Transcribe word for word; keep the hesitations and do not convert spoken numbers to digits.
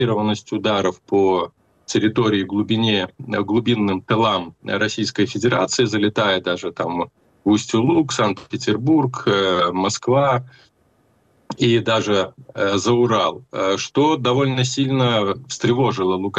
массированность ударов по территории, глубине, глубинным тылам Российской Федерации, залетая даже там в Усть-Луг, Санкт-Петербург, Москва и даже за Урал, что довольно сильно встревожило Лукашенко.